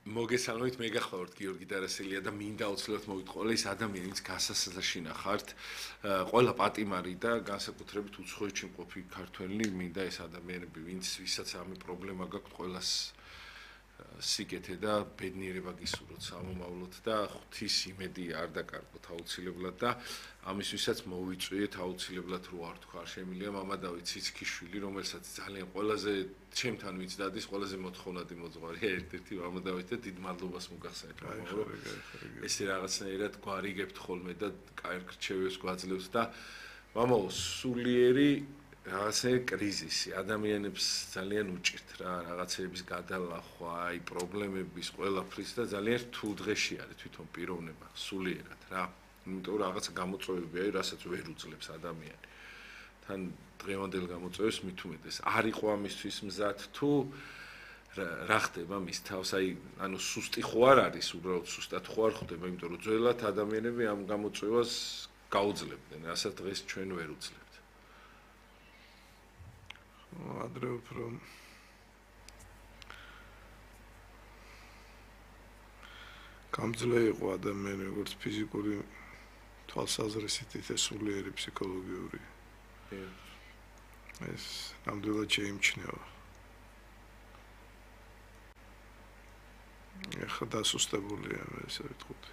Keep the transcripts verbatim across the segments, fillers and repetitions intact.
მოგესალმებით, მე გახლავართ გიორგი დარასელია და მინდა აუცილებლად მოვიტყოლა ის ადამიანი, ვინც გასასაზრში ნახართ, ყველა პატიმარი და განსაკუთრებით უცხოეთში მყოფი ქართველი, მინდა ეს ადამიანები, ვინც ვისაც ამი პრობლემა გაქვთ, ყველას სიკეთე და ბედნიერება გისურვოთ სამომავლოდ და ღვთის იმედი არ დაკარგოთ აუცილებლად და ამისთვისაც მოვიწვიეთ აუცილებლად რო არ თქვა, შემიძლია მამა დავით ციცქიშვილი, რომელსაც ძალიან ყველაზე ჩემთან ვიც დადის, ყველაზე მოთხოვნადი მოძღვარია ერთ-ერთი მამა დავით და დიდ მადლობას მოგახსენებ, რომ ესე რაღაცნაირად გვარიგებთ ხოლმე და კაი რჩევებს გვაძლევთ და მამაო, სულიერი რაღაცნაირი კრიზისი, ადამიანებს ძალიან უჭირთ რა, რაღაცების გადალახვა, აი პრობლემების ყველაფრის და ძალიან რთულ დღეში არის თვითონ პიროვნება, სულიერად რა. იმიტომ რომ რაღაცა გამოწვევები არის, რასაც ვერ უძლებს ადამიანი. თან დღევანდელ გამოწვევებს მით უმეტეს არ იყო ამისთვის მზად თუ რა ხდება მის თავს, აი ანუ სუსტი ხო არ არის, უბრალოდ სუსტად ხო არ ხდება, იმიტომ რომ ძველად ადამიანები ამ გამოწვევას გაუძლებდნენ, რასაც დღეს ჩვენ ვერ უძლებთ. ადრე უფრო გამძლე იყო ადამიანი როგორც ფიზიკური თვალსაზრისით, ისე სულიერი ფსიქოლოგიური. ეს ნამდვილად შეიმჩნევა. ეხლა დასუსტებულია, ესე ვიტყოდი.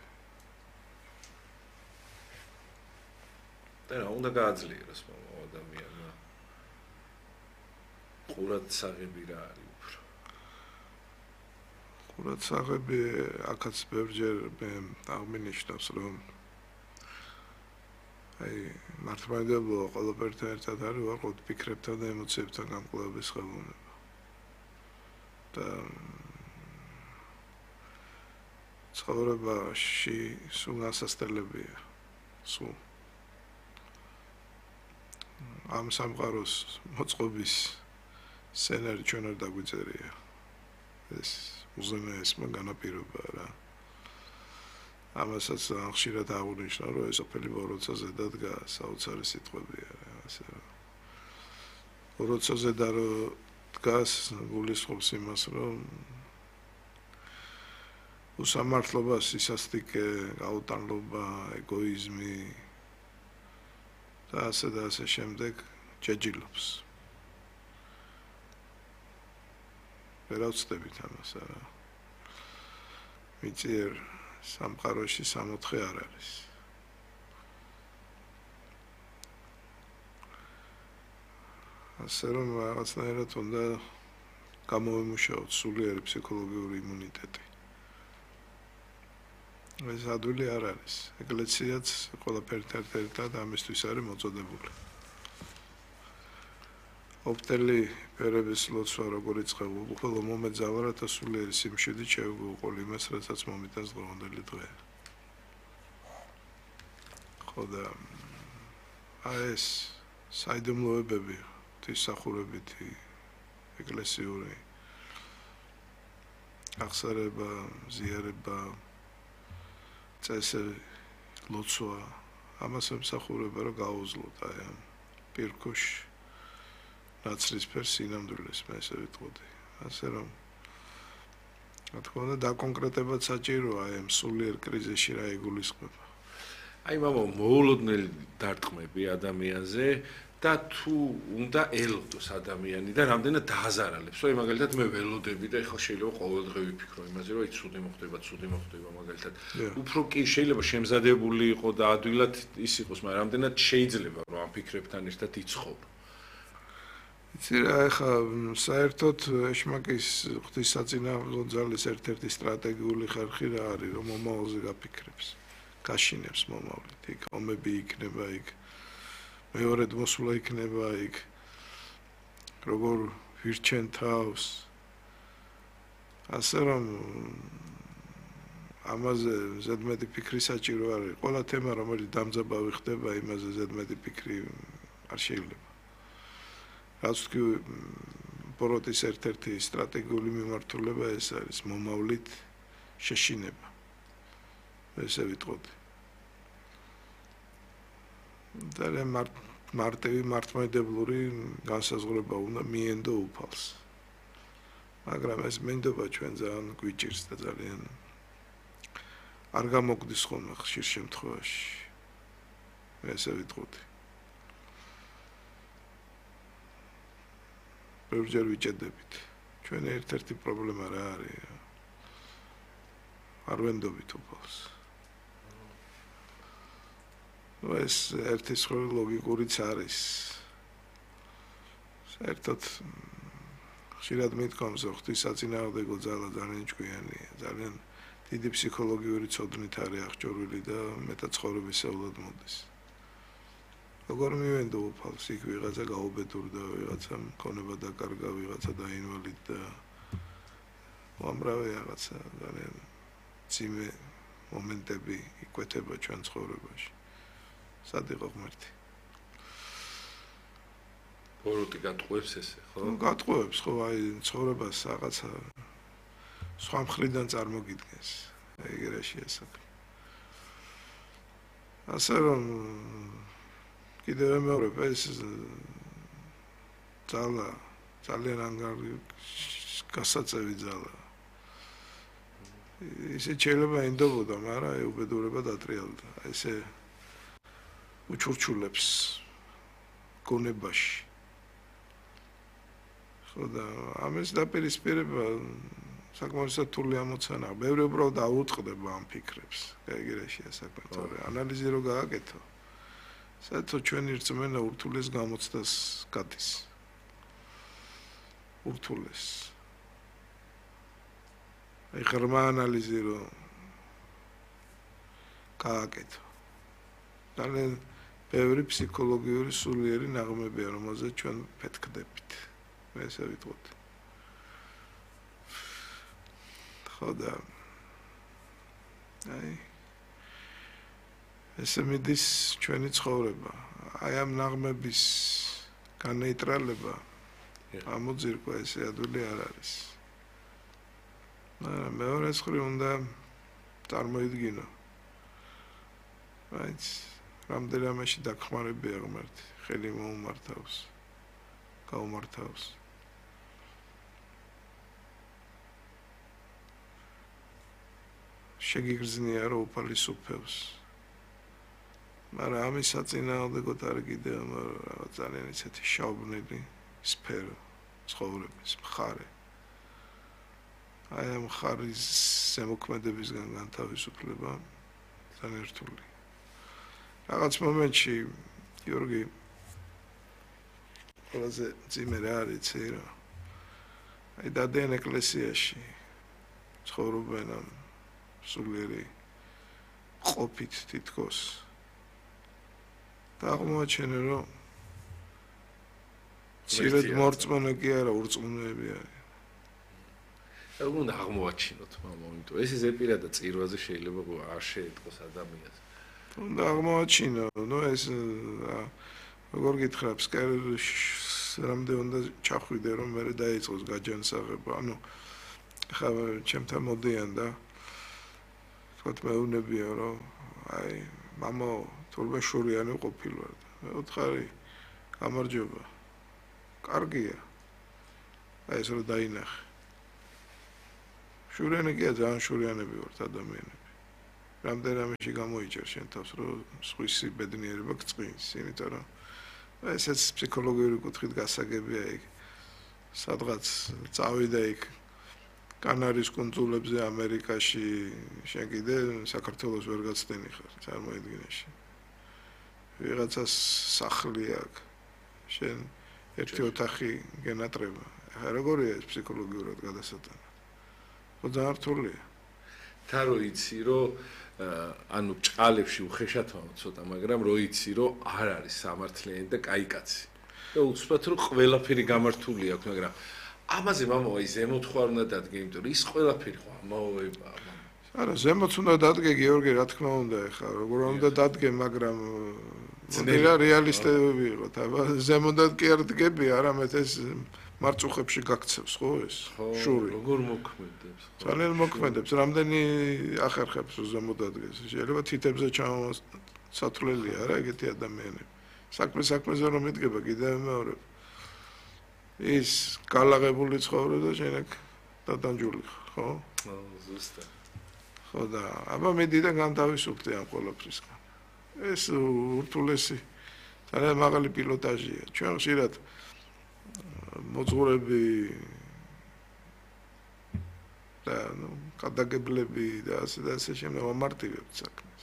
და რა უნდა გააძლიეროს ადამიანმა? ყურადსაღები რა არის უფრო? ყურადსაღები აქაც ბევრჯერ მე აღმინიშნავს, რომ აი მართლმადიდებლობა ყველაფერთან ერთად არის ვარყოფ ფიქრებთან და ემოციებთან გამკლავების ხელოვნება. და ცხოვრებაში სულ ასასტელებია, სულ ამ სამყაროს მოწყობის სცენარი ჩვენ არ დაგვიწერია. ეს უზენაესმა განაპირობა რა. ამასაც ხშირად აღნიშნა, რომ ეს ოფელი როცაზე დადგა საოცარი სიტყვებია რა, ასე რომ. როცაზე და რო დგას გულისხმობს იმას, რომ უსამართლობა, სისასტიკე, გაუტანლობა, ეგოიზმი და ასე და ასე შემდეგ ჯეჯილობს. ვერ ავწდებით ამას არა. მიწიერ სამყაროში სამოთხე არ არის. ასე რომ რაღაცნაირად უნდა გამოვიმუშაოთ სულიერი ფსიქოლოგიური იმუნიტეტი. ეს ადვილი არ არის. ეკლესიაც ყველაფერთან ერთად ამისთვის არის მოწოდებული. ოპტელი ფერების ლოცვა როგორიც ხდება, ხოლო მომეძავრა და სულიერი სიმშვიდე შევუყოლ იმას, რასაც მომიტანს დღევანდელი დღე. ხო და აი ეს საიდუმლოებები, თვისახურებითი, ეკლესიური აღსარება, ზიარება, წესები, ლოცვა, ამას ემსახურება, რომ გაუძლოთ აი ამ პირქოში ნაცრისფერ სინამდვილეს, მე ესე ვიტყოდი. ასე რომ რა თქმა უნდა დაკონკრეტებად საჭიროა აი ამ სულიერ კრიზისში რა იგულისხმება. აი მამა, მოულოდნელი დარტყმები ადამიანზე და თუ უნდა ელოდოს ადამიანი და რამდენად დააზარალებს. აი მაგალითად მე ველოდები და ეხლა შეიძლება ყოველდღე ვიფიქრო იმაზე, რომ აი ცუდი მოხდება, ცუდი მოხდება მაგალითად. უფრო კი შეიძლება შემზადებული იყო და ადვილად ის იყოს, მაგრამ რამდენად შეიძლება რომ ამ ფიქრებთან ერთად იცხოვრო. იცი რა, ეხლა საერთოდ ეშმაკის ღვთისაწინააღმდეგო ძალის ერთ-ერთი სტრატეგიული ხერხი რა არის, რომ მომავალზე გაფიქრებს, გაშინებს მომავლით, იქ ომები იქნება, იქ მეორედ მოსვლა იქნება, იქ როგორ ვირჩენ თავს. ასე რომ ამაზე ზედმეტი ფიქრი საჭირო არის. ყველა თემა, რომელიც დამძაბავი ხდება, იმაზე ზედმეტი ფიქრი არ შეიძლება. რაც თქვი ბოროტის ერთ-ერთი სტრატეგიული მიმართულება ეს არის მომავლით შეშინება. ესე ვიტყოდი. და მარტივი მართლმადიდებლური განსაზღვრება უნდა მიენდო უფალს. მაგრამ ეს მინდობა ჩვენ ძალიან გვიჭირს და ძალიან არ გამოგდის ხოლმე ხშირ შემთხვევაში. მე ესე ვიტყოდი. ბევრჯერ ვიჭედებით. ჩვენ ერთ-ერთი პრობლემა რა არის? არ ვენდობით უფალს. ნუ ეს ერთი სხვა ლოგიკურიც არის. საერთოდ ხშირად მithkoms რომ ღვთისაწინააღმდეგო ძალა ძალიან ჭკვიანია, ძალიან დიდი ფსიქოლოგიური ცოდნით არის აღჭურვილი და მეტად ცხოვრებისეულად მოდის. როგორ მივენდო უფალს იქ ვიღაცა გაუბედურდა, ვიღაცა მქონება დაკარგა, ვიღაცა დაინვალიდდა. უამრავი რაღაცა ძალიან ძიმე მომენტები იკვეთება ჩვენ ცხოვრებაში. სად იყო ღმერთი? ბოროტი გატყუებს ესე, ხო? ნუ გატყუებს, ხო, აი ცხოვრებას რაღაცა სხვა მხრიდან წარმოგიდგენს. ეგრეშია საქმე. ასე რომ კიდევ მეორე ეს ძალა ძალიან ანგარიში გასაწევი ძალა. ისე შეიძლება ინდობოდა, მაგრამ აი უბედურება დატრიალდა. ესე უჩურჩულებს გონებაში. ხო და ამის დაპირისპირება საკმაოდ რთული ამოცანაა. ბევრი უბრალოდ აუწყდება ამ ფიქრებს. ეგრეშია საქმე, თორე ანალიზი რო გააკეთო. საერთოდ ჩვენი რწმენა ურთულეს გამოცდას გადის. ურთულეს. აი ღრმა ანალიზი რო გააკეთო. ძალიან ბევრი ფსიქოლოგიური სულიერი ნაღმებია, რომელზეც ჩვენ ფეთქდებით. მე ესე ვიტყოდი. ხო და აი ესე მიდის ჩვენი ცხოვრება. აი ამ ნაღმების განეიტრალება ამოძირკვა ესე ადვილი არ არის. მაგრამ მეორე მხრივ უნდა წარმოიდგინო. აი რამდენიმეში დახმარებია ღმერთი, ხელი მოუმართავს, გაუმართავს. შეგიგრძნია რომ უფალი სუფევს. მაგრამ ამის საწინააღმდეგოდ არის კიდევ რაღაც ძალიან ისეთი შავბნელი სფერო ცხოვრების მხარე. აი ამ მხარის ზემოქმედებისგან განთავისუფლება ძალიან რთული. რაღაც მომენტში გიორგი ყველაზე ძიმე რა არის წერა. აი დადიან ეკლესიაში ცხოვრობენ ამ სულიერი ყოფით თითქოს. და აღმოაჩენენ რომ ცირად მორწმუნე კი არა, ურწმუნოები არის. ეგ უნდა აღმოაჩინოთ მომენტო. ეს ზეპირა და წირვაზე შეიძლება არ შეეტყოს ადამიანს. უნდა აღმოაჩინო, ნუ ეს როგორ გითხრათ, რამდენ უნდა ჩახვიდე რომ მე დაიწყოს გაჯანსაღება. ანუ ხა ჩემთან მოდიან და თქო მეუნებია რომ აი მამა თურმე შურიანი ყოფილვარ. მე ვთხარი გამარჯობა. კარგია. აი ეს რომ დაინახე. შურიანი კი ძალიან შურიანები ვართ ადამიანები. რამდენიმეში გამოიჭერ შენ თავს რომ სხვისი ბედნიერება გწყინს, იმიტომ რომ ესეც ფსიქოლოგიური კუთხით გასაგებია იქ. სადღაც წავიდა იქ კანარის კუნძულებზე ამერიკაში, შენ კიდე საქართველოს ვერ გაცდენი ხარ, წარმოიდგინე. ვიღაცას სახლი აქვს. შენ ერთი ოთახი გენატრება. ახლა როგორია ეს ფსიქოლოგიურად გადასატანა? ხო ძალიან რთულია. თან რო იცი რომ ანუ ჭყალებში უხეშათვამო ცოტა, მაგრამ რო იცი რომ არ არის სამართლიანი და კაი კაცი. და უცბად რომ ყველაფერი გამართული აქვს, მაგრამ ამაზე მამა აი ზემოთ ხარ უნდა დადგე, იმიტომ რომ ის ყველაფერი ხო ამაოება. არა, ზემოთ უნდა დადგე გიორგი, რა თქმა უნდა, ეხლა როგორ უნდა დადგე, მაგრამ ძნელი რეალისტები ვიყოთ. აბა ზემოდან კი არ დგები, არამედ ეს მარწუხებში გაქცევს, ხო ეს? შური. როგორ მოქმედებს? ძალიან მოქმედებს, რამდენი ახერხებს რომ ზემოთ დადგეს. შეიძლება თითებზე ჩამოსათვლელია, არა ეგეთი ადამიანები. საქმე საქმეზე რომ მიდგება კიდევ მეორე. ის გალაღებული ცხოვრება და შენ აქ დადანჯული ხარ, ხო? ხო, ზუსტად. ხო და აბა მე დიდა განთავისუფლდი ამ ყველაფრისგან. ეს ურთულესი ძალიან მაღალი პილოტაჟია. ჩვენ ხშირად მოძღვრები და ნუ გადაგებლები და ასე და ასე შემდეგ ამარტივებთ საქმეს.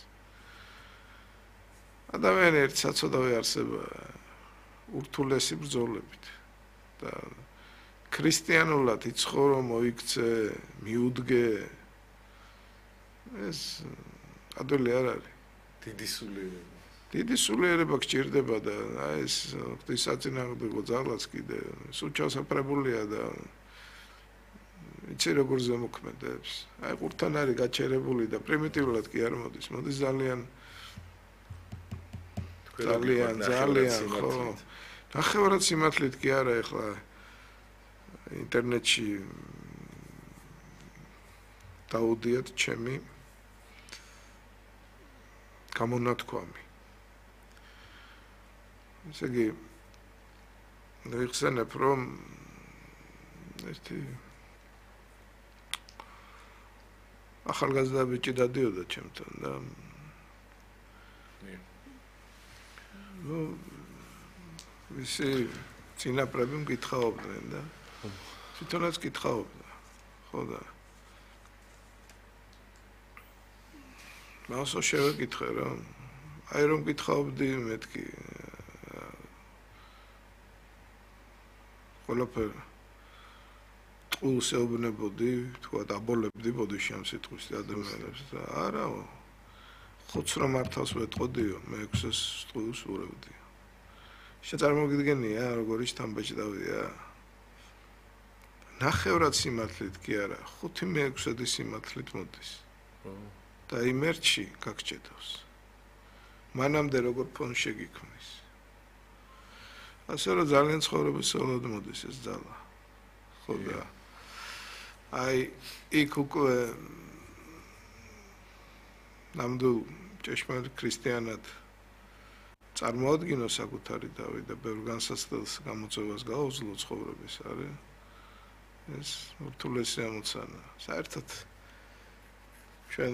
ადამიანი ერთ საწოდავი არსება ურთულესი ბრძოლებით და ქრისტიანულად იცხოვრო, მოიქცე, მიუდგე ეს ადვილი არ არის. დიდი სულიერება. დიდი სულიერება გჭირდება და აი ეს ღვთისაწინააღმდეგო ძალაც კიდე სულ ჩასაფრებულია და იცი როგორ ზემოქმედებს. აი ყურთან არის გაჩერებული და პრიმიტიულად კი არ მოდის. მოდის ძალიან ძალიან ძალიან ხო. ნახევრად სიმართლით კი არა ეხლა ინტერნეტში დაუდიათ ჩემი გამონათქვამი. ესე იგი ვიხსენებ რომ ერთი ახალგაზრდა ბიჭი დადიოდა ჩემთან და ნუ ვისი წინაპრები მკითხაობდნენ და თვითონაც კითხაობდა ხო და მასო შევეკითხე რომ აი რომ კითხაობდი მეთქი ყველაფერი ტყუილს ეუბნებოდი თქვა დაბოლებდი ბოდიში ამ სიტყვის ადამიანებს და არა ხოცრა მართავს ვეტყოდიო მე ექვსს ტყუილს ურევდიო შეწარმოგიდგენია როგორი შთამბეჭდავია ნახევრად სიმართლით კი არა ხუთი მეექვსედი სიმართლით მოდის და იმერჩი გაგჭედავს მანამდე როგორ ფონს შეგიქმნის ასე რომ ძალიან ცხოვრებისეულად მოდის ეს ძალა ხო და აი იქ უკვე ნამდვილ ჭეშმარიტ ქრისტიანად წარმოადგინო საკუთარი თავი და ბევრ განსაცდელს გამოწვევას გაუძლო ცხოვრების არის ეს ურთულესი ამოცანა საერთოდ ჩვენ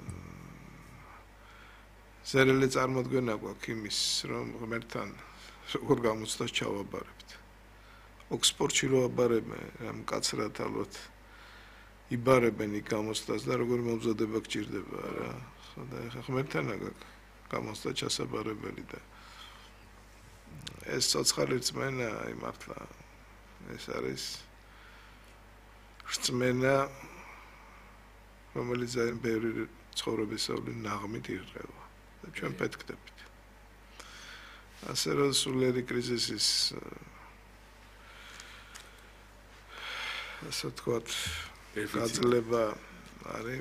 ზერელი წარმოდგენა გვაქვს იმის რომ ღმერთთან როგორ გამოცდას ჩავაბარებთ ოქსფორდში რო აბარებენ ამ კაცრად ალბათ იბარებენ იქ გამოცდას და როგორი მომზადება გჭირდება რა ხო და ეხლა ღმერთთან აქვს გამოცდა ჩასაბარებელი და ეს ცოცხალი რწმენა აი მართლა ეს არის რწმენა რომელიც ძალიან ბევრი ცხოვრებისეული ნაღმით ირღვევა და ჩვენ პეთქდებით ასე რომ სულიერი კრიზისის ასე ვთქვათ გაძლება არის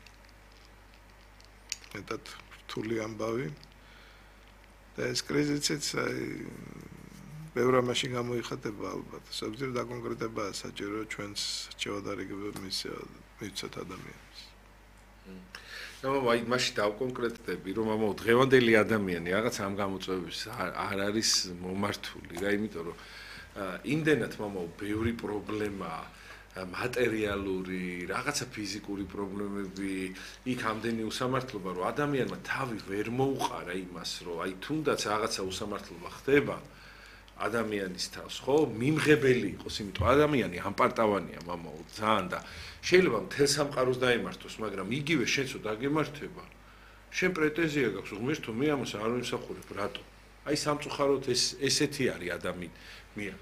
მეტად რთული ამბავი და ეს კრიზისიც აი ბევრ ამაში გამოიხატება ალბათ ზოგჯერ დაკონკრეტებაა საჭირო ჩვენს რჩევადარიგებებს მივცეთ ადამიანებს და აი მაშინ დავკონკრეტდები რომ ამო დღევანდელი ადამიანი რაღაც ამ გამოწვევებს არ არის მომართული რა იმიტომ რომ იმდენად მომო ბევრი პრობლემაა მატერიალური რაღაცა ფიზიკური პრობლემები იქ ამდენი უსამართლობა რომ ადამიანმა თავი ვერ მოუყარა იმას რომ აი თუნდაც რაღაცა უსამართლობა ხდება ადამიანის თავს ხო მიმღებელი იყოს იმიტომ ადამიანი ამპარტავანია მამაო ძალიან და შეიძლება მთელ სამყაროს დაემართოს მაგრამ იგივე შენც დაგემართება შენ პრეტენზია გაქვს ღმერთო მე ამას არ ვიმსახურებ რატო აი სამწუხაროდ ეს ესეთი არის ადამიანი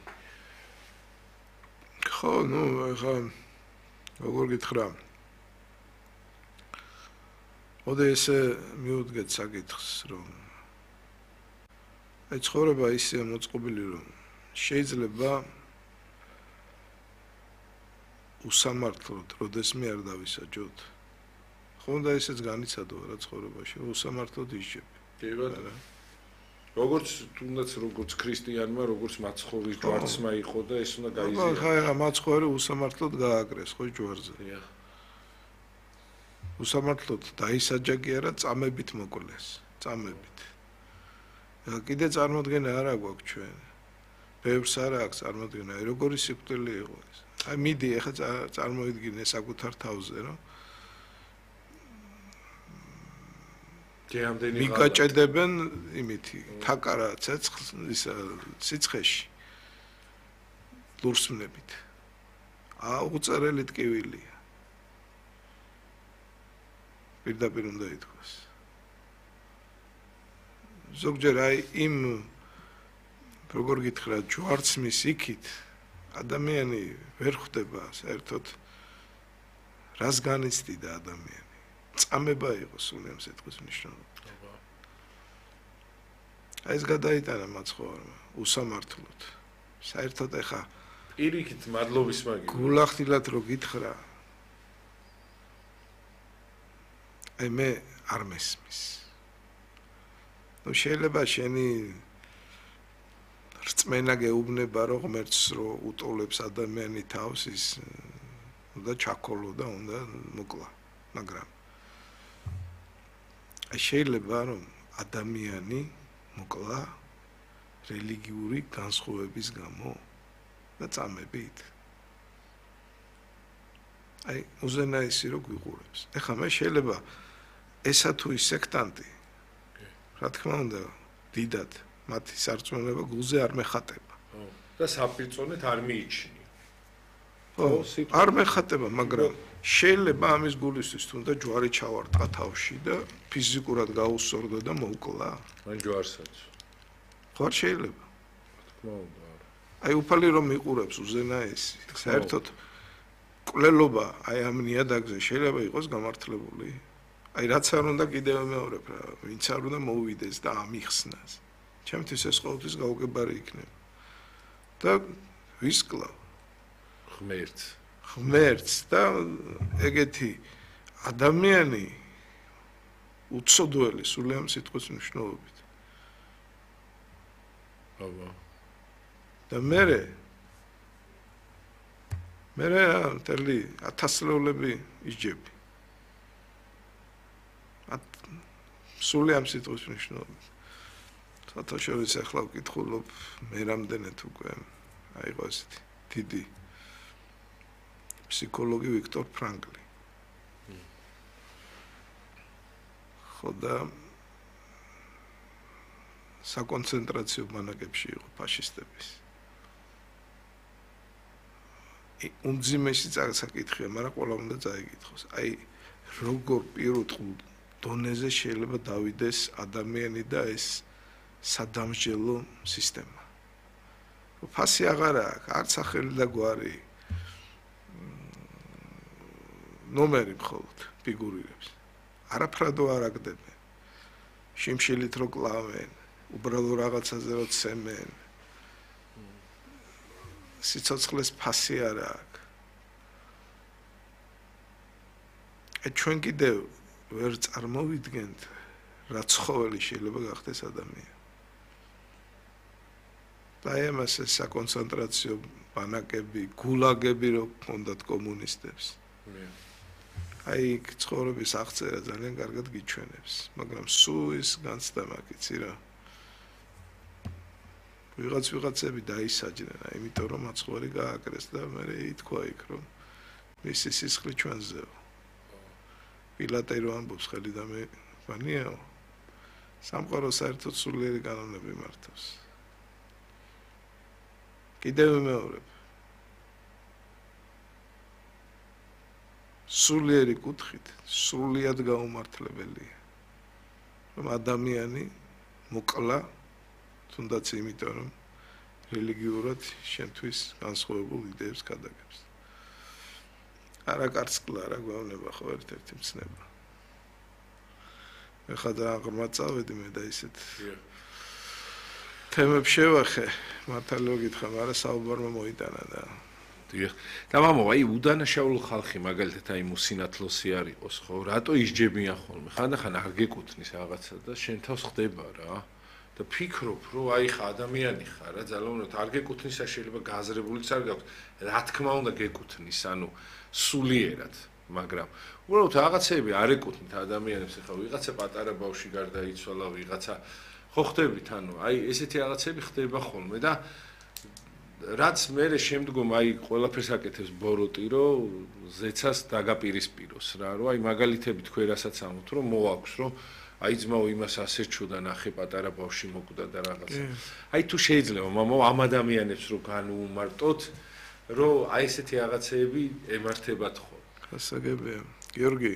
ხო ნუ ხა როგორ გითხრა ოდე ესე მიუდგეთ საკითხს რომ აი ცხოვრება ისე მოწყობილი რომ შეიძლება უსამართლოდ როდესმე არ დავისაჯოთ ხომ და ესეც განიცადო რა ცხოვრებაში უსამართლოდ ისჯები კი ბატონო როგორც თუნდაც როგორც ქრისტიანმა როგორც მაცხოვრის ჯვარცმა იყო და ეს უნდა გაიზიაროს ხა რა მაცხოვრი უსამართლოდ გააკრეს ხო ჯვარზე უსამართლოდ დაისაჯა კი არა წამებით მოკლეს წამებით კიდე წარმოდგენა არა გვაქვს ჩვენ ბევრს არა აქვს წარმოდგენა როგორი სიკვდილი იყო ეს აი მიდი ახლა წარმოვიდგინე საკუთარ თავზე, რომ ჯერამდენი მიგაჭედებენ იმითი, თაკარა ცეცხლს ისა სიცხეში. ლურსმნებით. აა უწერელი ტკივილია. პირდაპირ უნდა ითქვას. ზოგჯერ აი იმ როგორ გითხრათ, ჯვარცმის იქით ადამიანი ვერ ხვდება საერთოდ რას განიცდიდა ადამიანი. წამება იყო სულიამ სიტყვის მნიშვნელობა. აი ეს გადაიტანა მაცხოვარმა უსამართლოდ. საერთოდ ეხა პირიქით მადლობის მაგი. გულახდილად რო გითხრა. აი მე არ მესმის. ნუ შეიძლება შენი რწმენა გეუბნება რომ ღმერთს რო უტოლებს ადამიანი თავს ის უნდა ჩაქოლო და უნდა მოკლა, მაგრამ აი შეიძლება რომ ადამიანი მოკლა რელიგიური განსხვავების გამო და წამებით. აი უზენაესი რო გვიყურებს. ეხლა მე შეიძლება ესა თუ ის სექტანტი რა თქმა უნდა დიდად მათი სარწმუნება გულზე არ მეხატება. ხო. და საპირწონეთ არ მიიჩნია. ხო, არ მეხატება, მაგრამ შეიძლება ამის გულისთვის თუნდა ჯვარი ჩავარტყა თავში და ფიზიკურად გაუსწორდა და მოკლა. მან ჯვარსაც. ხო შეიძლება. თქმა უნდა. აი უფალი რომ მიყურებს უზენაესი, საერთოდ კვლელობა აი ამ ნიადაგზე შეიძლება იყოს გამართლებული. აი რაც არ უნდა კიდევ მეორებ რა, ვინც არ უნდა მოუვიდეს და ამიხსნას. ჩემთვის ეს ყოველთვის გაუგებარი იქნება. და ვისკლავ ღმერთს. ღმერთს და ეგეთი ადამიანი უცოდველი სულიამ სიტყვის მნიშვნელობით. აბა. და მერე მერე მთელი ათასწლეულები ისჯები. სულიამ სიტყვის მნიშვნელობით. სათაშორის ახლა ვკითხულობ მე რამდენად უკვე აი ყო ესეთი დიდი ფსიქოლოგი ვიქტორ ფრანკლი. ხო და საკონცენტრაციო ბანაკებში იყო ფაშისტების. უმძიმესი წაკითხია, მაგრამ ყველა უნდა წაიკითხოს. აი როგორ პირუტყულ დონეზე შეიძლება დავიდეს ადამიანი და ეს სადამსჯელო სისტემა. ფასი აღარა აქვს, არც სახელი და გვარი. ნომერი მხოლოდ ფიგურირებს. არაფრადო არ აგდებენ. შიმშილით რო კლავენ, უბრალო რაღაცაზე რო ცემენ. სიცოცხლეს ფასი არ აქვს. აი ჩვენ კიდევ ვერ წარმოვიდგენთ რა ცხოველი შეიძლება გახდეს ადამიანი. და ამას ეს საკონცენტრაციო ბანაკები, გულაგები რო ჰქონდათ კომუნისტებს. აი ცხოვრების აღწერა ძალიან კარგად გიჩვენებს, მაგრამ სულ ის განცდა მაგიცი რა. ვიღაც ვიღაცები დაისაჯნენ, იმიტომ რომ მაცხოვარი გააკრეს და მე ითქვა იქ რომ მისი სისხლი ჩვენზეო. პილატე რო ამბობს ხელი და მე ვანიაო. სამყარო საერთოდ სულიერი კანონები მართავს. კიდევ მეორებ. სულიერი კუთხით, სრულიად გაუმართლებელია. რომ ადამიანი მოკლა თუნდაც იმიტომ რომ რელიგიურად შენთვის განსხვავებულ იდეებს გადაგებს. არა კარცკლა რა გვევნება ხო ერთ-ერთი მცნება. ეხლა და აღმა წავედი მე და ისეთ თემებს შევახე, მართალია გითხრა, მაგრამ საუბარმა მოიტანა და დიახ. და მამო, აი უდანაშაულო ხალხი მაგალითად აი მოსინათლოსი არ იყოს, ხო? რატო ისჯებიან ხოლმე? ხანდახან არ გეკუთნის რაღაცა და შენ თავს ხდება რა. და ფიქრობ, რომ აი ხა ადამიანი ხარ რა, ძალოვნად არ გეკუთნის, შეიძლება გააზრებულიც არ გაქვს. რა თქმა უნდა გეკუთნის, ანუ სულიერად, მაგრამ უბრალოდ რაღაცები არ ეკუთვნით ადამიანებს, ხა ვიღაცა პატარა ბავშვი გარდაიცვალა, ვიღაცა ხო ხდებით, ანუ აი ესეთი რაღაცები ხდება ხოლმე და რაც მე შემდგომ აი ყველაფერს აკეთებს ბოროტი, რომ ზეცას დაგაპირისპიროს რა, რომ აი მაგალითები თქვენ რასაც ამოთ, რომ მოაქვს, რომ აი ძმაო იმას ასერჩოდა ნახე პატარა ბავში მოკვდა და რაღაცა. აი თუ შეიძლება მამაო ამ ადამიანებს რო განუუმარტოთ, რომ აი ესეთი რაღაცეები ემართებათ ხო. გასაგებია. გიორგი.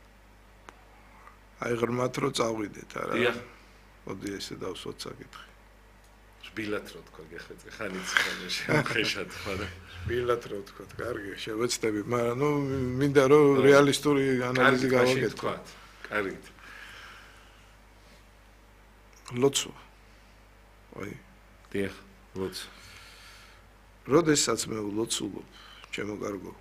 აი ღრმათ რო წავიდეთ არა? დიახ. მოდი ესე დავსვათ საკითხი. ბილათ რო თქვა გეხეწე ხანიც ხანე შემხეშად ხო და ბილათ რო თქვა კარგი შევეცდები მაგრამ ნუ მინდა რომ რეალისტური ანალიზი გავაკეთო კარგით ლოცვა აი დიახ ლოცვა როდესაც მე ვლოცულობ ჩემო კარგო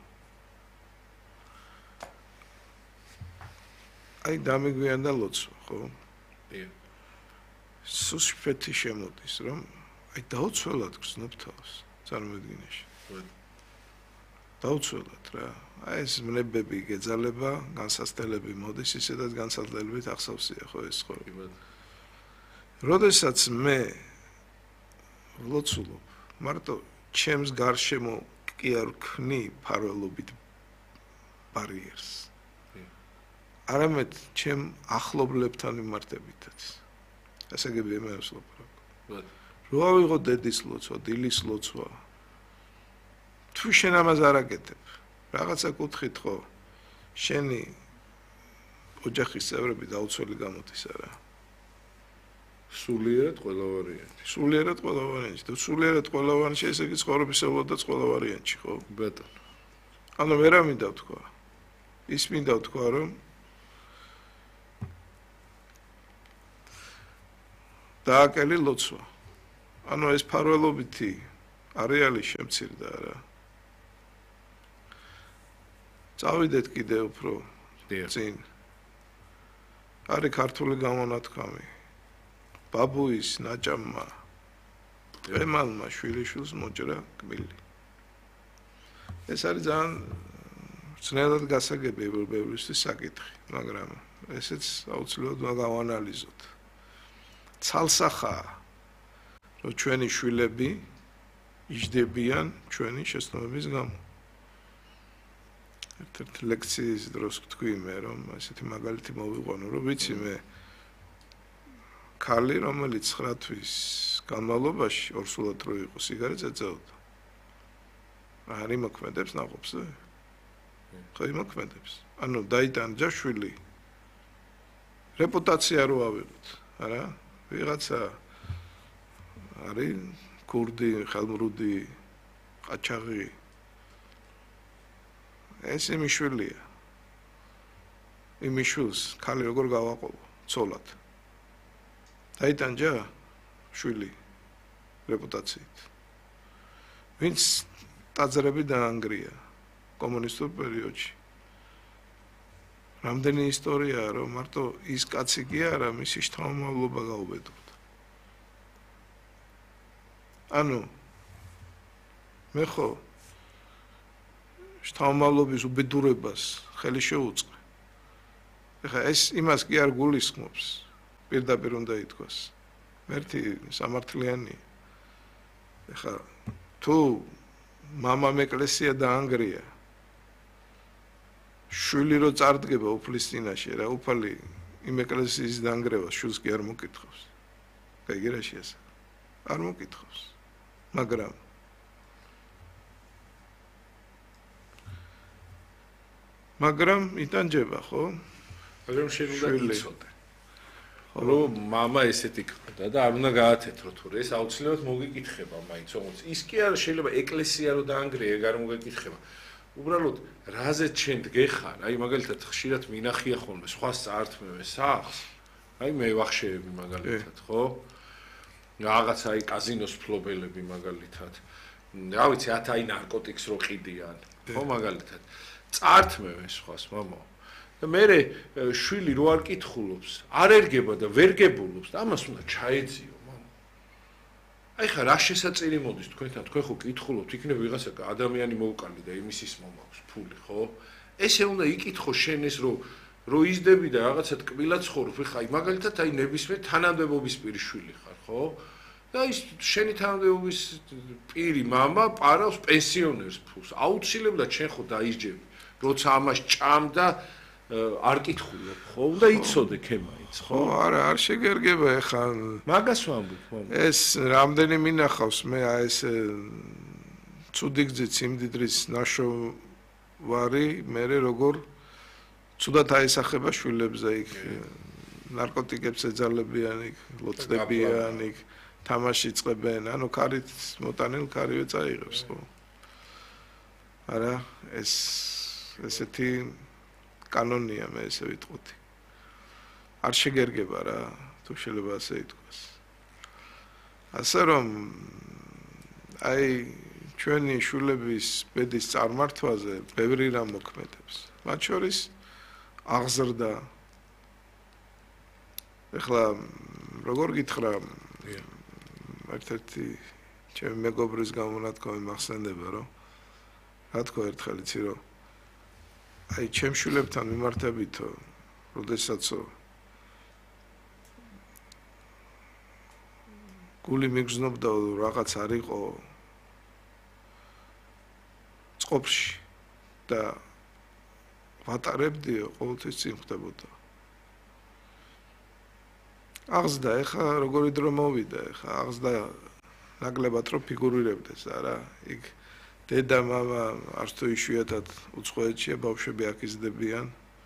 აი დამიგვიანდა ლოცვა ხო დიახ სუსფეთი შემოდის რომ აი დაუცველად გრძნობ თავს წარმოედგინეში დაუცველად რა აი ეს მნებები გეძალება განსაცდელები მოდის ისედაც განსაცდელებით ახსოვსია ხო ეს ხო როდესაც მე ვლოცულობ მარტო ჩემს გარშემო კი არ ვქნი ფარველობით ბარიერს არამედ ჩემ ახლობლებთან მიმართებითაც ასე გებია მე ვსლაპარაკო რო ავიღო დედის ლოცვა დილის ლოცვა თუ შენ ამას არ აკეთებ რაღაცა კუთხით ხო შენი ოჯახის წევრები დაუცველი გამოდის არა სულიერად ყველა ვარიანტი სულიერად ყველა ვარიანტი თუ სულიერად ყველა ვარიანტი ესე იგი ცხოვრებისეულად და ყველა ვარიანტში ხო ბატონო ანუ ვერა მინდა ვთქვა ის მინდა ვთქვა რომ დააკელი ლოცვა. ანუ ეს ფარველობითი არეალი შემცირდა რა. წავიდეთ კიდე უფრო წინ. არის ქართული გამონათქვამი. ბაბუის ნაჭამმა ემალმა შვილიშვილს მოჭრა კბილი. ეს არის ძალიან ძნელად გასაგები ბევრისთვის საკითხი, მაგრამ ესეც აუცილებლად გავანალიზოთ. ცალსახაა რომ ჩვენი შვილები იჯდებიან ჩვენი შეცდომების გამო. ერთ-ერთი ლექციის დროს ვთქვი მე რომ ესეთი მაგალითი მოვიყვანო რომ ვიცი მე ქალი რომელიც ცხრა თვის განმავლობაში ორსულად რო იყო სიგარეტს ეწეოდა. არ იმოქმედებს ნაყოფზე? ხო იმოქმედებს. ანუ დაიტანჯა შვილი. რეპუტაცია რო ავიღოთ, არა? ვიღაცა არის კურდი, ხელმრუდი, ყაჩაღი. ეს იმის შვილია. იმის შვილს ქალი როგორ გავაყოლო? ცოლად. დაიტანჯა შვილი რეპუტაციით. ვინც ტაძრები დაანგრია კომუნისტურ პერიოდში. რამდენი ისტორიაა რომ მარტო ის კაცი კი არა მისი შთამომავლობა გაუბედურდა. ანუ მე ხო შთამომავლობის უბედურებას ხელი შეუწყე. ეხლა ეს იმას კი არ გულისხმობს პირდაპირ უნდა ითქვას. ერთი სამართლიანი. ეხლა თუ მამამ ეკლესია დაანგრია შვილი რო წარდგება უფლის წინაშე რა უფალი იმ ეკლესიის დაანგრევას შვილს კი არ მოკითხავს. გაიგერაში ეს არ მოკითხავს. მაგრამ მაგრამ იტანჯება ხო? მაგრამ შენ უნდა იცოდე. რომ мама ესეთი ყდა და არ უნდა გაათეთრო თუ ეს აუცილებლად მოგიკითხება მაინც όμως ის კი არ შეიძლება ეკლესია რო დაანგრია ეგ არ მოგეკითხება. უბრალოდ რაზეც შენ დგეხარ, აი მაგალითად ხშირად მინახია ხოლმე სხვა წართმევე სახს, აი მე ვახშეები მაგალითად, ხო? რაღაც აი კაზინოს ფლობელები მაგალითად. რა ვიცი, ათ აი ნარკოტიკს რო ყიდიან, ხო მაგალითად. წართმევე სხვას, მამა. და მე შვილი რო არ კითხულობს, არ ერგება და ვერ გებულობს და ამას უნდა ჩაეძიო, მამა. აი ხა რა შესაწირი მოდის თქვენთან, თქვენ ხო კითხულობთ, იქნებ ვიღაცა ადამიანი მოუკალი და იმის ის მომაქვს ფული, ხო? ესე უნდა იკითხო შენ ეს რო რო იზდები და რაღაცა ტკბილად ცხოვრობ, ხა აი მაგალითად აი ნებისმიერ თანამდებობის პირი შვილი ხარ, ხო? და და ის შენი თანამდებობის პირი мама პარავს პენსიონერს ფულს. აუცილებლად შენ ხო დაისჯები, როცა ამას ჭამდა არ კითხულობ, ხო? უნდა იცოდე ქემაიც, ხო? ხო, არა, არ შეგერგება ეხლა. მაგას ვამბობ, მამა. ეს რამდენი მინახავს მე აი ეს ცუდი გზით სიმდიდრის ნაშოვარი, მე როგორ ცუდად აისახება შვილებზე იქ ნარკოტიკებს ეძალებიან იქ, ლოცდებიან იქ, თამაში წყებენ, ანუ ქარით მოტანილ ქარივე წაიღებს, ხო? არა, ეს ესეთი კანონია მე ესე ვიტყოდი. არ შეგერგება რა, თუ შეიძლება ასე ითქვას. ასე რომ აი ჩვენი შვილების ბედის წარმართვაზე ბევრი რამ მოქმედებს. მათ შორის აღზრდა. ეხლა როგორ გითხრა ერთ-ერთი ჩემი მეგობრის გამონათქვამი მახსენდება, რომ რა თქვა ერთხელ იცი რომ აი ჩემ შვილებთან მიმართებითო, როდესაცო გული მიგზნობდა რაღაც არ იყო წყობში და ვატარებდიო, ყოველთვის წინ ხდებოდა. აღზრდა, ეხლა როგორი დრო მოვიდა, ეხლა აღზრდა ნაკლებად რო ფიგურირებდეს, არა? იქ დედა, მამა არც თუ იშვიათად უცხოეთშია, ბავშვები აქ იზრდებიან.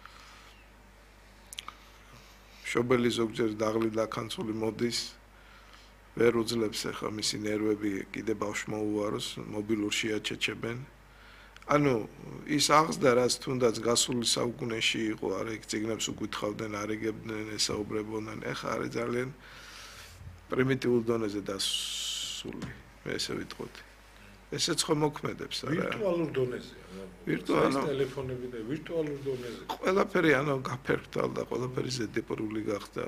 მშობელი ზოგჯერ დაღლი დაქანცული მოდის, ვერ უძლებს ეხლა მისი ნერვები კიდე ბავშვმა უვაროს, მობილურში აჩეჩებენ. ანუ ის აღზრდა, რაც თუნდაც გასული საუკუნეში იყო, არა იქ წიგნებს უკითხავდნენ, არიგებდნენ, ესაუბრებოდნენ, ეხლა არის ძალიან პრიმიტიულ დონეზე დასული, მე ესე ვიტყოდი. ესეც ხო მოქმედებს, არა? ვირტუალურ დონეზეა, ვირტუალურ ტელეფონები და ვირტუალურ დონეზე. ყველაფერი ანუ გაფერხდა, ყველაფერი ზედაპირული გახდა.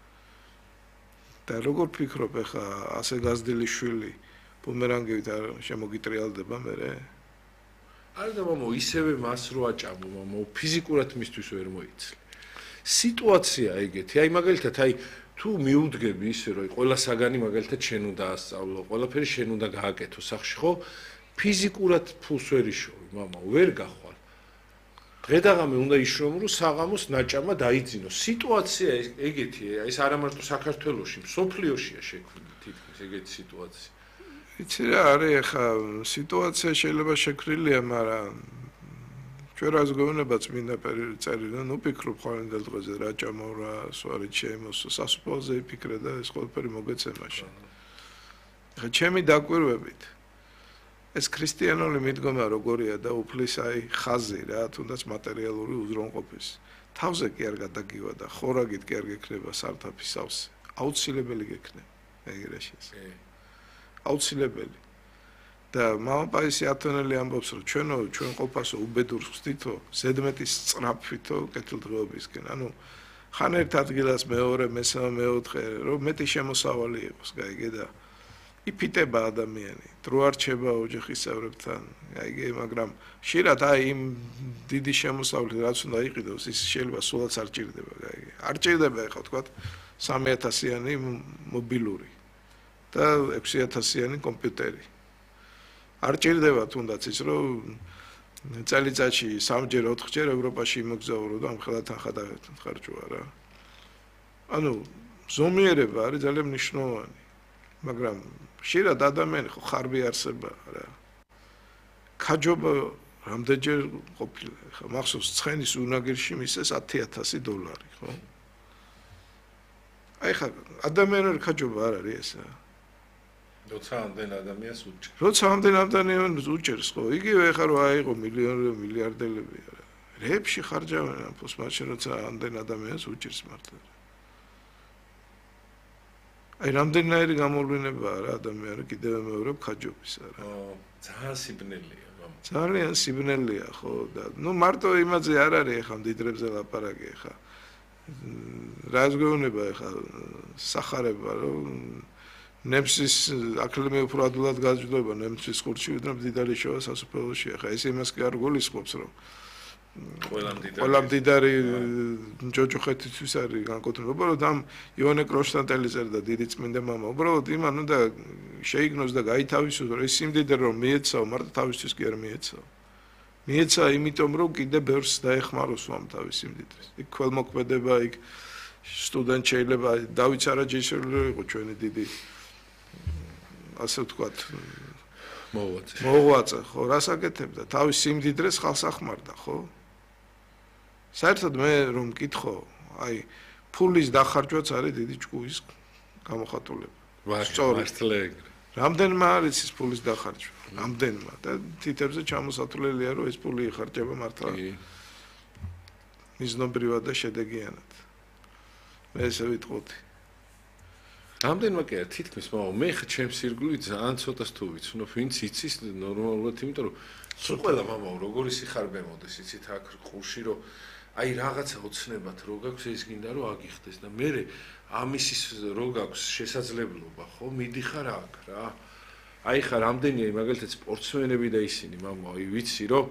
და როგორ ფიქრობ ეხლა ასე გაზრდილი შვილი ბუმერანგივით არ შემოგიტრიალდება მერე? არა და მამო, ისევე მას რო აჭამო, მამო, ფიზიკურად მისთვის ვერ მოიცლი. სიტუაცია ეგეთი, აი მაგალითად, აი თუ მიუდგები ისე რომ ყველა საგანი მაგალითად შენ უნდა ასწავლო, ყველაფერი შენ უნდა გააკეთო სახში, ხო? ფიზიკურად ფულს ვერ იშოვი, მამა, ვერ გახვალ. დღედაღამე უნდა იშრომო, საღამოს ნაჭამა დაიძინო. სიტუაცია ეგეთია, ეს არა მარტო საქართველოში, მსოფლიოშია შექმნილი თითქმის ეგეთი სიტუაცია. იცი რა არის ახლა სიტუაცია შეიძლება შექმნილია, მაგრამ ჩვენ რას გვეუბნება წმინდა წერილი, ნუ ფიქრობ ხვალინდელ დღეზე რა ჭამო რა, სვარით შემოსო, სასუპალზე იფიქრე და ეს ყველაფერი მოგეცემა შენ. ახლა ჩემი დაკვირვებით ეს ქრისტიანული მიდგომა როგორია და უფლის აი ხაზი რა, თუნდაც მატერიალური უზრუნყოფის. თავზე კი არ გადაგივა და ხორაგით კი არ გექნება სარდაფის სავსე. აუცილებელი გექნება ეგრეში. აუცილებელი. და მამაპაისი ათონელი ამბობს, რომ ჩვენო ჩვენ ყოფასო უბედურს ვხდითო, ზედმეტის სწრაფვითო კეთილდღეობისკენ. ანუ ხან ერთ ადგილას მეორე, მესამე, მეოთხე, რომ მეტი შემოსავალი იყოს, გაიგე და იფიტება ადამიანი, დრო არ რჩება ოჯახის წევრებთან, გაიგე, მაგრამ ხშირად აი იმ დიდი შემოსავლით რაც უნდა იყიდოს, ის შეიძლება სულაც არ ჭირდება, გაიგე. არ ჭირდება ეხლა თქვათ სამი ათასიანი მობილური და ექვსი ათასიანი კომპიუტერი. არ ჭირდება თუნდაც ის რომ წელიწადში სამჯერ ოთხჯერ ევროპაში იმოგზაურო და ამ ხელად ახადაგეთ ხარჯვა რა. ანუ ზომიერება არის ძალიან მნიშვნელოვანი. მაგრამ ხშირად ადამიანი ხო ხარბი არსება რა. ქაჯობა რამდენჯერ ყოფილა ხა მახსოვს ცხენის უნაგირში მისეს ათი ათასი დოლარი ხო? აი ხა ადამიანური ქაჯობა არ არის ესა. როცა ამდენ ადამიანს უჭერს. როცა ამდენ ადამიანს უჭერს ხო? იგივე ხა რო აიღო მილიონერი მილიარდელები არა. რეებში ხარჯავენ ამ ფულს, მაგრამ როცა ამდენ ადამიანს უჭერს მართლა. აი რამდენიერი გამოვლენებაა რა ადამიანი კიდევ მეორებ ქაჯობის არა. ო, ძალიან სიბნელია, მამა. ძალიან სიბნელია ხო და ნუ მარტო იმაზე არ არის ახლა მდიდრებზე ლაპარაკი ახლა. რას გვეუბნება ახლა სახარება რომ ნემსის აკლიმე უფრო ადვილად გაჯდება ნემსის ხურში ვიდრე მდიდარი შოა სასופელოში ახლა ეს იმას კი არ გულისხმობს რომ ყველა მდიდარი ჯოჯოხეთისთვის არის განკუთვნილი. უბრალოდ ამ იონე კრონშტადტელი წერდა დიდი წმინდა მამა. უბრალოდ იმან უნდა შეიგნოს და გაითავისოს, რომ ეს სიმდიდრე რომ მიეცაო, მარტო თავისთვის კი არ მიეცაო. მიეცა იმიტომ რომ კიდე ბევრს დაეხმაროს ამ თავის სიმდიდრეს. იქ ქველმოქმედება, იქ სტუდენტ შეიძლება დავით სარაჯეშვილი იყო ჩვენი დიდი ასე ვთქვათ მოღვაწე. მოღვაწე, ხო, რას აკეთებდა? თავის სიმდიდრეს ხალხს ახმარდა, ხო? საერთოდ მე რომ მკითხო, აი ფულის დახარჯვაც არის დიდი ჭკუის გამოხატულება. სწორედ. რამდენმა არის ის ფულის დახარჯვა? რამდენმა და თითებზე ჩამოსათვლელია რომ ეს ფული იხარჯება მართლა მიზნობრივად და შედეგიანად. მე ესე ვიტყოდი. რამდენმა კი არა თითქმის მაგრამ მე ხა ჩემს ირგვლივ ძალიან ცოტას თუ ვიცნობ ვინც იცის ნორმალურად იმიტომ რომ სულ ყველა მამაო როგორი სიხარბე მოდის იცით აქ ყურში რომ აი რაღაცა ოცნებათ რო გაქვს ეს გინდა რომ აგიხდეს და მე ამისის რო გაქვს შესაძლებლობა ხო მიდიხარ აქ რა აი ხა რამდენია მაგალითად სპორტსმენები და ისინი მამა აი ვიცი რომ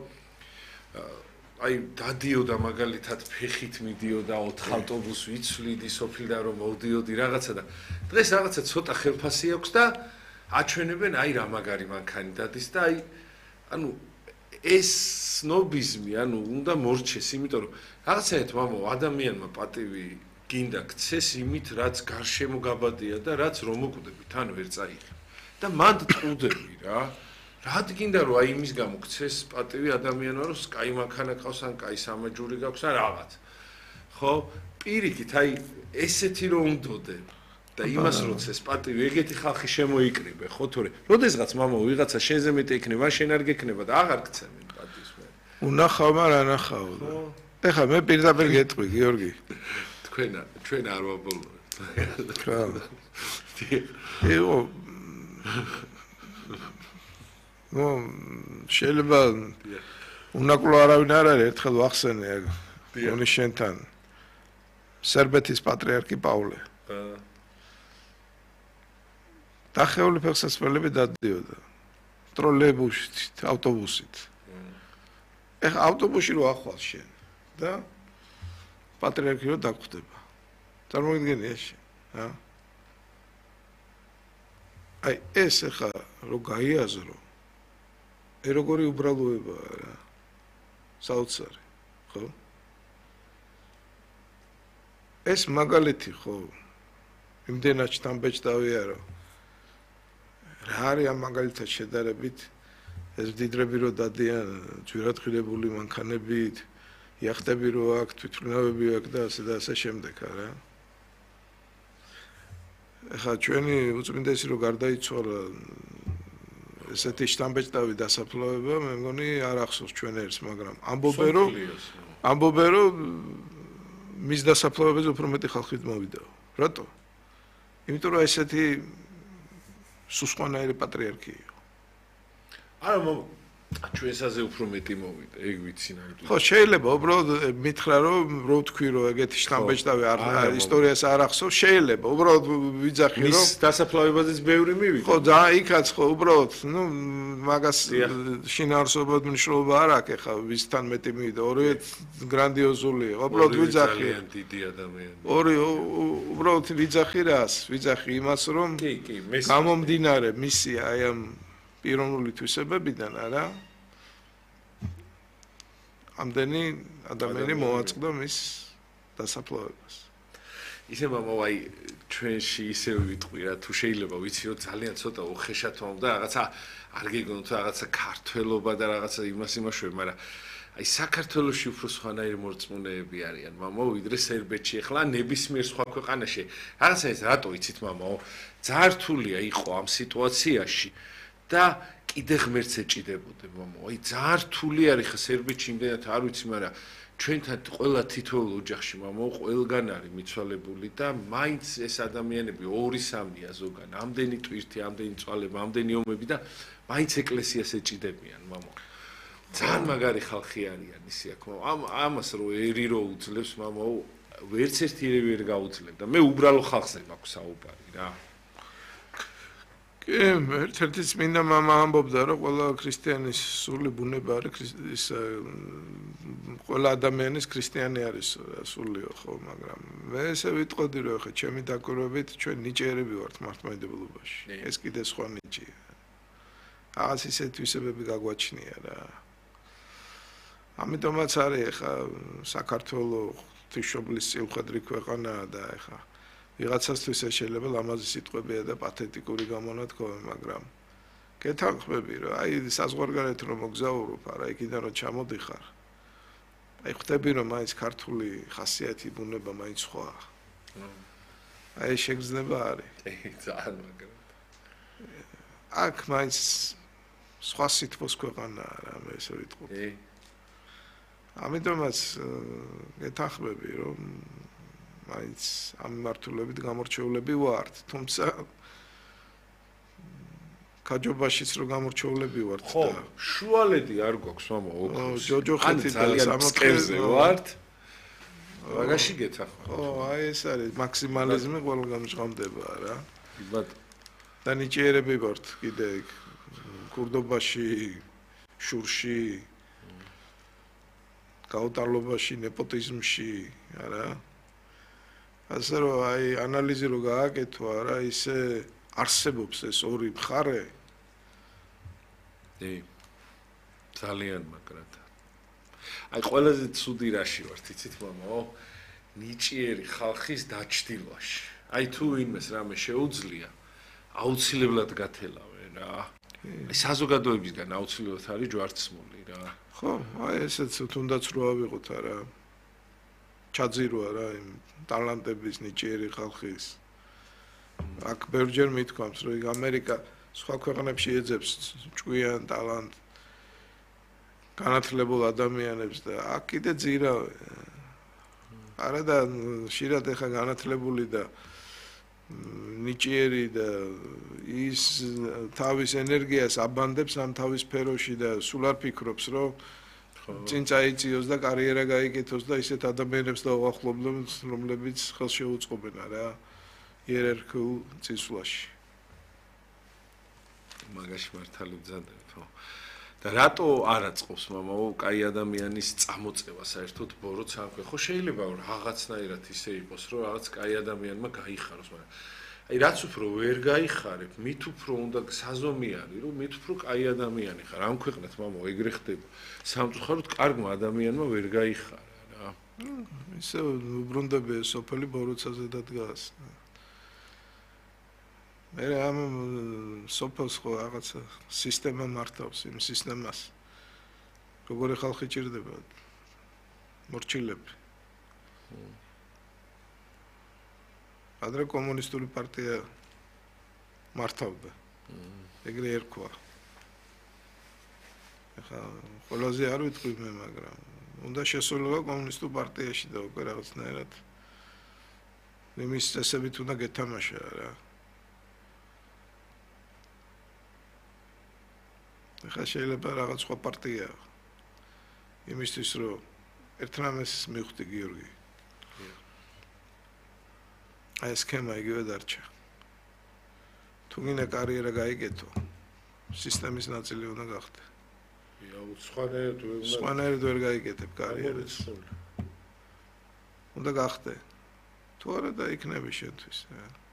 აი დადიოდა მაგალითად ფეხით მიდიოდა ოთხ ავტობუს ვიცვლიდი სოფლიდან რომ მოვდიოდი რაღაცა და დღეს რაღაცა ცოტა ხელფასი აქვს და აჩვენებენ აი რა მაგარი მანქანი დადის და აი ანუ ეს სნობიზმი ანუ უნდა მორჩეს იმიტომ რომ რაღაცაეთ მამო ადამიანმა პატივი გინდა ქცეს იმით რაც გარშემო გაბადია და რაც რომ მოკვდებით თან ვერ წაიღე და მანდ ტყუდები რა რად გინდა რომ აი იმის გამო ქცეს პატივი ადამიანმა რომ სკაი მანქანა ყავს ან კაი სამაჯური გაქვს ან რაღაც ხო პირიქით აი ესეთი რომ უნდოდე და იმას როცეს პატივი ეგეთი ხალხი შემოიკრიბე ხო თორე როდესღაც მამა ვიღაცა შენზე მეტი იქნება შენ არ გექნება და აღარ გცემენ პატივს მე უნახავ მაგრამ ანახავ და ეხლა მე პირდაპირ გეტყვი გიორგი თქვენა ჩვენ არ ვაბოლოებთ რა ეო ნუ შეიძლება უნაკლო არავინ არ არის ერთხელ ვახსენე ონის შენთან სერბეთის პატრიარქი პავლე დახეული ფეხსაცმელები დადიოდა ტროლეიბუსით ავტობუსით ეხა ავტობუსში რო ახვალ შენ და პატრიარქი რო დაგხვდება წარმოგიდგენი ეს რა აი ეს ეხა რო გაიაზრო ე როგორი უბრალოებაა რა საოცარი ხო ეს მაგალითი ხო იმდენად შთამბეჭდავია რომ რა არის ამ მაგალითად შედარებით ეს დიდრები რო დადიან ძვირადღირებული მანქანებით იახტები რო აქვს თვითმფრინავები აქვს და ასე და ასე შემდეგ რა ეხლა ჩვენი უწმინდესი რო გარდაიცვალა ესეთი შთამბეჭდავი დასაფლავება მე მგონი არ ახსოვს ჩვენ ერთს მაგრამ ამბობენ რომ ამბობენ რომ მის დასაფლავებაზე უფრო მეტი ხალხი მოვიდაო რატო იმიტომ რომ ესეთი სუსყვანაირი პატრიარქია არა მომ ჩვენსაზე უფრო მეტი მოვიდა ეგ ვიცი ნაირად ხო შეიძლება უბრალოდ მითხრა რომ რო თქვი რომ ეგეთი შთამბეჭდავი არ ისტორიას არ ახსოვს შეიძლება უბრალოდ ვიძახი რომ მის დასაფლავებაზეც ბევრი მივიდა ხო და იქაც ხო უბრალოდ ნუ მაგას შინაარსობრივად მნიშვნელობა არ აქვს ეხა ვისთან მეტი მივიდა ორივე გრანდიოზულია უბრალოდ ვიძახი ძალიან დიდი ადამიანი ორი უბრალოდ ვიძახი რას ვიძახი იმას რომ კი კი მესმე გამომდინარე მისია აი ამ პიროვნული თვისებებიდან არა ამდენი ადამიანი მოაწყდა მის დასაფლავებას ისე მამა აი ჩვენში ისე ვიტყვი რა თუ შეიძლება ვიცი რომ ძალიან ცოტა უხეშად მომდა რაღაცა არ გეგონოთ რაღაცა ქართველობა და რაღაცა იმას იმაშვე მაგრამ აი საქართველოში უფრო სხვანაირი მორწმუნეები არიან მამა ვიდრე სერბეთში ახლა ნებისმიერ სხვა ქვეყანაში რაღაცა ეს რატო იცით მამაო ძალიან რთულია იყო ამ სიტუაციაში და კიდე ღმერთს ეჭიდებოდე მამო აი ძალიან რთული არის ხა სერბეთში იმდენად არ ვიცი მაგრამ ჩვენთან ყველა თითოეულ ოჯახში მამო ყველგან არის მიცვალებული და მაინც ეს ადამიანები ორი სამია ზოგან ამდენი ტვირთი ამდენი წვალება ამდენი ომები და მაინც ეკლესიას ეჭიდებიან მამო ძალიან მაგარი ხალხი არიან ისე აქ ამ ამას რო ერი რო უძლებს მამო ვერც ერთი ერი ვერ გაუძლებ და მე უბრალო ხალხზე მაქვს საუბარი რა კი, ერთ-ერთი წმინდა მამა ამბობდა, რომ ყველა ქრისტიანის სული ბუნება არის ის ყველა ადამიანის ქრისტიანი არის სულიო, ხო, მაგრამ მე ესე ვიტყოდი, რომ ხა ჩემი დაკვირვებით ჩვენ ნიჭიერები ვართ მართლმადიდებლობაში. ეს კიდე სხვა ნიჭია. რაღაც ისეთ თვისებები გაგვაჩნია რა. ამიტომაც არის ხა საქართველოს ღვთისმშობლის წილხვედრი ქვეყანაა და ხა ვიღაცასთვის შეიძლება ლამაზი სიტყვებია და პათეტიკური გამონათქვამი, მაგრამ გეთანხმები, რომ აი საზღვარგარეთ რომ მოგზაურობ, არა იქიდან რომ ჩამოდიხარ. აი ხვდები რომ მაინც ქართული ხასიათი ბუნება მაინც სხვაა. აი შეგრძნება არის. ძალიან მაგრამ. აქ მაინც სხვა სიტყვის ქვეყანაა რა, მე ესე ვიტყოდი. ამიტომაც გეთანხმები რომ მაინც ამ მართულებით გამორჩეულები ვართ, თუმცა კაჯობაშიც რო გამორჩეულები ვართ და შუალედი არ გვაქვს მამა ოქროს. ჯოჯოხეთი და სამოთხეზე ვართ. მაგაში გეთახმები. ო, აი ეს არის მაქსიმალიზმი ყველა გამჟღავდება რა. ბატონო. და ნიჭიერები ვართ კიდე კურდობაში, შურში, გაუტარლობაში, ნეპოტიზმში, არა? ასე რომ აი ანალიზი რო გააკეთო, არა, ისე არსებობს ეს ორი მხარე. ე ძალიან მაგრად. აი ყველაზე ცუდი რაში ვართ, იცით მამაო? ნიჭიერი ხალხის დაჩtildeში. აი თუ ვინმეს რამე შეუძლია, აუცილებლად გათელავენ რა. აი საზოგადოებისგან აუცილებლად არის ჯვარცმული რა. ხო, აი ესეც თუნდაც რო ავიღოთ არა. ჩაძირვა რა იმ ტალანტების ნიჭიერი ხალხის. აქ ბევრჯერ მithქვამს, რომ ამერიკა სხვა ქვეყნებში ეძებს ჭკვიან ტალანტ განათლებულ ადამიანებს და აქ კიდე ძირავენ. არა და ხშირად ეხა განათლებული და ნიჭიერი და ის თავის ენერგიას აბანდებს ამ თავის სფეროში და სულ არ ფიქრობს, რომ წინ წაიწიოს და კარიერა გაიკეთოს და ისეთ ადამიანებს დაუახლოვებს, რომლებიც ხელს შეუწყობენ რა იერარქიულ წინსვლაში. მაგაში მართალი ვძანდებ, ხო? და რატო არ აწყობს მამაო კაი ადამიანის წამოწევა საერთოდ ბოროტ სამქვე? ხო შეიძლება რაღაცნაირად ისე იყოს, რომ რაღაც კაი ადამიანმა გაიხაროს, მაგრამ აი რაც უფრო ვერ გაიხარებ, მით უფრო უნდა საზომი არის, რომ მით უფრო კაი ადამიანი ხარ. ამ ქვეყნად მამაო ეგრე ხდება. სამწუხაროდ კარგმა ადამიანმა ვერ გაიხარა რა. ისე უბრუნდება სოფელი ბოროტსაზე და დგას. მე ამ სოფელს ხო რაღაცა სისტემა მართავს იმ სისტემას. როგორი ხალხი ჭირდება? მორჩილები. ადრე კომუნისტური პარტია მართავდა. ეგრე ერქვა. ეხა ყველაზე არ ვიტყვი მე, მაგრამ უნდა შესულიყო კომუნისტურ პარტიაში და უკვე რაღაცნაირად იმის წესებით უნდა გეთამაშა რა. ეხა შეიძლება რაღაც სხვა პარტია იმისთვის რომ ერთნამეს მივხვდი გიორგი. აი სქემა იგივე დარჩა. თუ გინდა კარიერა გაიგეთო, სისტემის ნაწილი უნდა გახდე. სხვანაირად ვერ უნდა სხვანაირად ვერ გაიგეთებ კარიერას. უნდა გახდე. თუ არა და იქნები შენთვის რა.